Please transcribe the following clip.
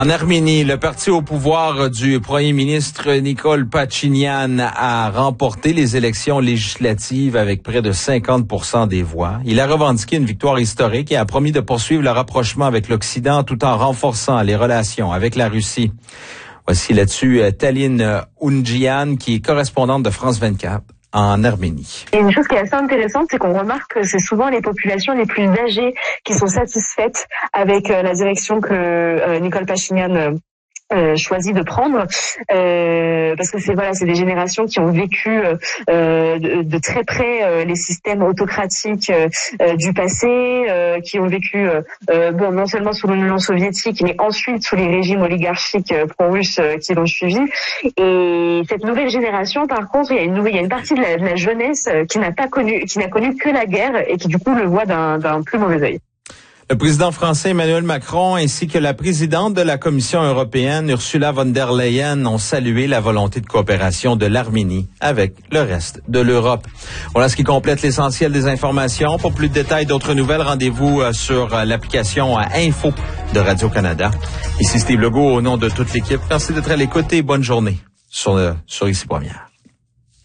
En Arménie, le parti au pouvoir du premier ministre Nikol Pachinian a remporté les élections législatives avec près de 50% des voix. Il a revendiqué une victoire historique et a promis de poursuivre le rapprochement avec l'Occident tout en renforçant les relations avec la Russie. Voici là-dessus Taline Ounjian, qui est correspondante de France 24. En Arménie. Et une chose qui est assez intéressante, c'est qu'on remarque que c'est souvent les populations les plus âgées qui sont satisfaites avec la direction que Nikol Pachinian choisi de prendre, parce que c'est des générations qui ont vécu de très près les systèmes autocratiques du passé, qui ont vécu non seulement sous l'Union soviétique, mais ensuite sous les régimes oligarchiques pro-russes qui l'ont suivi. Et cette nouvelle génération, par contre, il y a une partie de la jeunesse qui n'a connu que la guerre et qui du coup le voit d'un plus mauvais œil. Le président français Emmanuel Macron ainsi que la présidente de la Commission européenne Ursula von der Leyen ont salué la volonté de coopération de l'Arménie avec le reste de l'Europe. Voilà ce qui complète l'essentiel des informations. Pour plus de détails, d'autres nouvelles, rendez-vous sur l'application Info de Radio-Canada. Ici Steve Legault au nom de toute l'équipe. Merci d'être à l'écoute et bonne journée sur Ici Première.